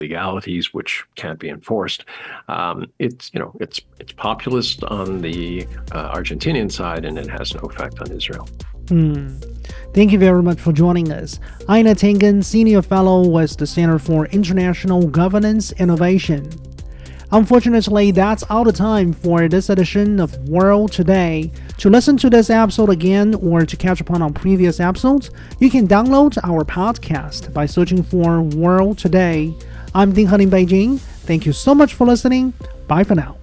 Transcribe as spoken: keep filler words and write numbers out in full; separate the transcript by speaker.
Speaker 1: legalities which can't be enforced. Um, it's you know it's it's populist on the uh, Argentinian side, and it has no effect on Israel.
Speaker 2: Hmm. Thank you very much for joining us. Ina Tengen, Senior Fellow with the Center for International Governance Innovation. Unfortunately, that's all the time for this edition of World Today. To listen to this episode again or to catch up on our previous episodes, you can download our podcast by searching for World Today. I'm Ding He in Beijing. Thank you so much for listening. Bye for now.